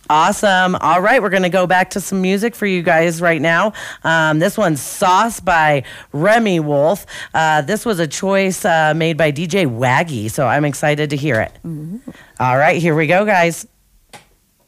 Awesome. All right, we're going to go back to some music for you guys right now. This one's Sauce by Remy Wolf. This was a choice made by DJ Waggy, so I'm excited to hear it. All right, here we go, guys.